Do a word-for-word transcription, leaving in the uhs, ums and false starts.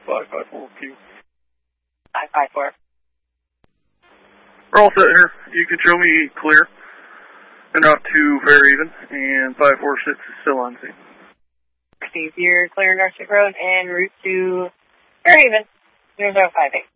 five five four Q. five five four. We're all set here. You can show me clear. They're not too Fairhaven, and five four six is still on scene. Steve, you're clear North Road and route to Fairhaven, zero zero five eight.